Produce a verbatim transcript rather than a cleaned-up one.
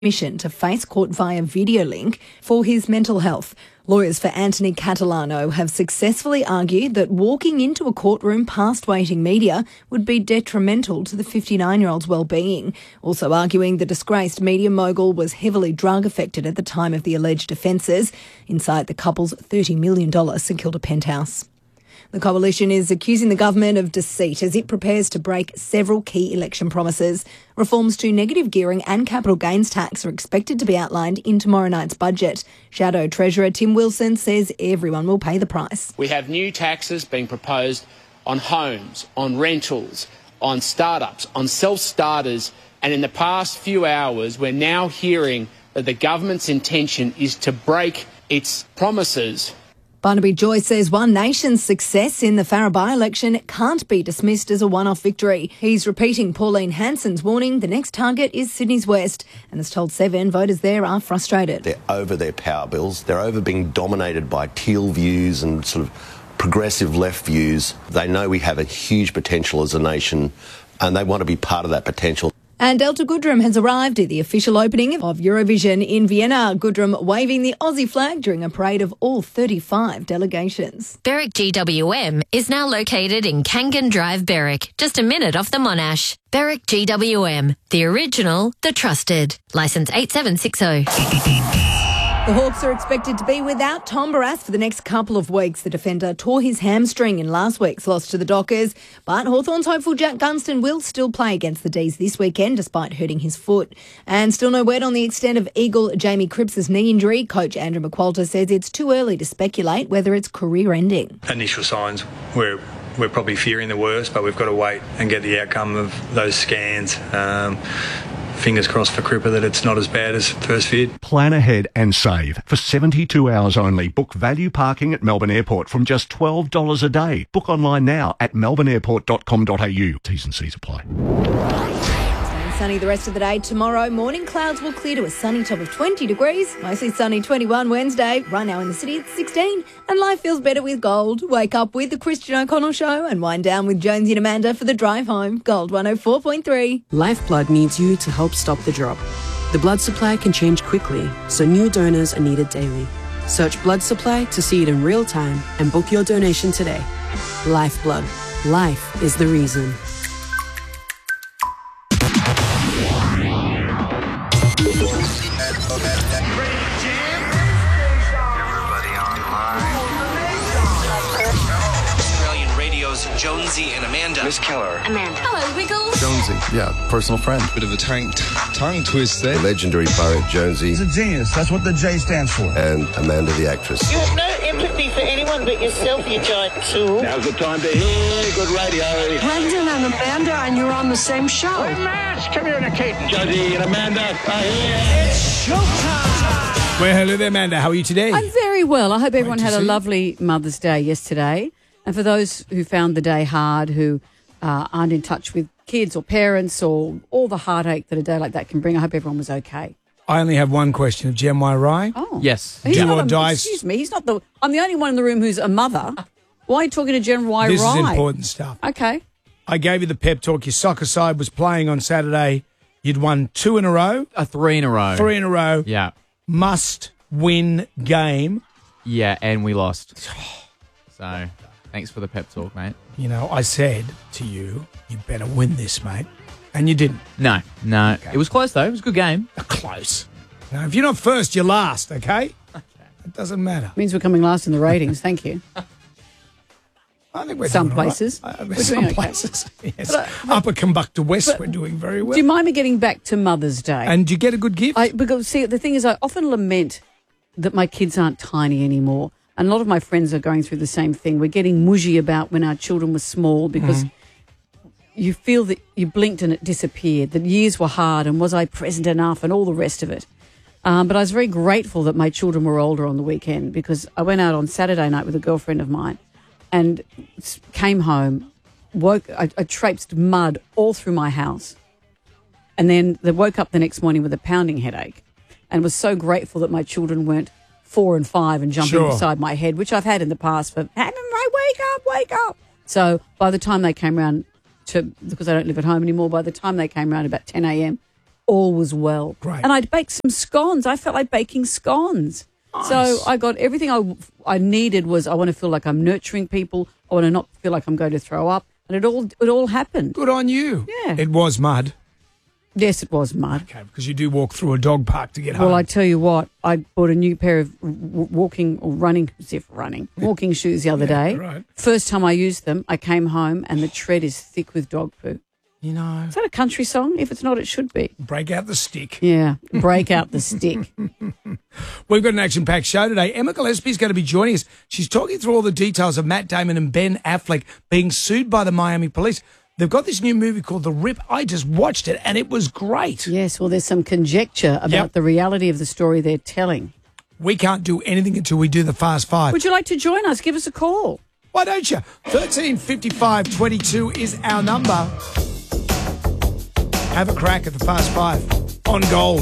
permission to face court via video link for his mental health. Lawyers for Anthony Catalano have successfully argued that walking into a courtroom past waiting media would be detrimental to the fifty-nine-year-old's well-being. Also arguing the disgraced media mogul was heavily drug-affected at the time of the alleged offences inside the couple's thirty million dollars St Kilda penthouse. The coalition is accusing the government of deceit as it prepares to break several key election promises. Reforms to negative gearing and capital gains tax are expected to be outlined in tomorrow night's budget. Shadow Treasurer Tim Wilson says everyone will pay the price. We have new taxes being proposed on homes, on rentals, on startups, on self-starters, and in the past few hours we're now hearing that the government's intention is to break its promises. Barnaby Joyce says One Nation's success in the Farrer by-election can't be dismissed as a one-off victory. He's repeating Pauline Hanson's warning the next target is Sydney's West, and has told Seven voters there are frustrated. They're over their power bills. They're over being dominated by teal views and sort of progressive left views. They know we have a huge potential as a nation, and they want to be part of that potential. And Delta Goodrem has arrived at the official opening of Eurovision in Vienna. Goodrem waving the Aussie flag during a parade of all thirty-five delegations. Berwick G W M is now located in Kangan Drive, Berwick, just a minute off the Monash. Berwick G W M, the original, the trusted. Licence eight seven six zero. The Hawks are expected to be without Tom Barrass for the next couple of weeks. The defender tore his hamstring in last week's loss to the Dockers, but Hawthorn's hopeful Jack Gunston will still play against the D's this weekend despite hurting his foot. And still no word on the extent of Eagle Jamie Cripps' knee injury. Coach Andrew McQualter says it's too early to speculate whether it's career-ending. Initial signs, we're, we're probably fearing the worst, but we've got to wait and get the outcome of those scans. Um, Fingers crossed for Cripper that it's not as bad as first feared. Plan ahead and save. For seventy-two hours only, book value parking at Melbourne Airport from just twelve dollars a day. Book online now at melbourne airport dot com dot a u. T's and C's apply. Sunny the rest of the day. Tomorrow, morning clouds will clear to a sunny top of twenty degrees. Mostly sunny twenty-one Wednesday. Right now in the city, it's sixteen. And life feels better with Gold. Wake up with the Christian O'Connell Show and wind down with Jonesy and Amanda for the drive home. Gold one oh four point three. Lifeblood needs you to help stop the drop. The blood supply can change quickly, so new donors are needed daily. Search blood supply to see it in real time and book your donation today. Lifeblood. Life is the reason. Jonesy and Amanda. Miss Keller. Amanda. Hello, Wiggles. Jonesy, yeah, personal friend. Bit of a tongue, tongue twist there. The legendary poet Jonesy. He's a genius. That's what the J stands for. And Amanda the actress. You have no empathy for anyone but yourself, you giant tool. Now's the time to hear good radio. Brendan and Amanda, and you're on the same show. We're mass communicating. Jonesy and Amanda are here. It's showtime. Well, hello there, Amanda. How are you today? I'm very well. I hope everyone had a lovely Mother's Day yesterday. And for those who found the day hard, who uh, aren't in touch with kids or parents or all the heartache that a day like that can bring, I hope everyone was okay. I only have one question of Jem Y. Rye. Oh. Yes. He's Do not or a, die. Excuse me, he's not the... I'm the only one in the room who's a mother. Why are you talking to Jem Y. This Rye? is important stuff. Okay. I gave you the pep talk. Your soccer side was playing on Saturday. You'd won two in a row. A three in a row. Three in a row. Yeah. Must win game. Yeah, and we lost. So... thanks for the pep talk, mate. You know, I said to you, you better win this, mate. And you didn't. No, no. Okay. It was close, though. It was a good game. Close. Now, if you're not first, you're last, okay? Okay. It doesn't matter. It means we're coming last in the ratings. Thank you. I think we're Some doing places. All right. We're Some doing okay. places. Yes. But, uh, Upper Combukta West, but, we're doing very well. Do you mind me getting back to Mother's Day? And do you get a good gift? I, because, see, the thing is, I often lament that my kids aren't tiny anymore. And a lot of my friends are going through the same thing. We're getting mushy about when our children were small because mm. you feel that you blinked and it disappeared, that years were hard and was I present enough and all the rest of it. Um, but I was very grateful that my children were older on the weekend because I went out on Saturday night with a girlfriend of mine and came home, woke, I, I traipsed mud all through my house and then they woke up the next morning with a pounding headache and was so grateful that my children weren't four and five and jumping sure. beside my head, which I've had in the past for, wake up, wake up. So by the time they came around to, because I don't live at home anymore, by the time they came around about ten a.m., all was well. Great. And I'd baked some scones. I felt like baking scones. Nice. So I got everything I, I needed was I want to feel like I'm nurturing people. I want to not feel like I'm going to throw up. And it all it all happened. Good on you. Yeah. It was mud. Yes, it was mud. Okay, because you do walk through a dog park to get home. Well, I tell you what, I bought a new pair of w- walking or running, as if running, walking shoes the other Yeah, day. right. First time I used them, I came home and the tread is thick with dog poo. You know. Is that a country song? If it's not, it should be. Break out the stick. Yeah, break out the stick. We've got an action-packed show today. Emma Gillespie's going to be joining us. She's talking through all the details of Matt Damon and Ben Affleck being sued by the Miami police. They've got this new movie called The Rip. I just watched it, and it was great. Yes, well, there's some conjecture about Yep. the reality of the story they're telling. We can't do anything until we do the Fast Five. Would you like to join us? Give us a call. Why don't you? thirteen fifty-five twenty-two is our number. Have a crack at the Fast Five on Gold.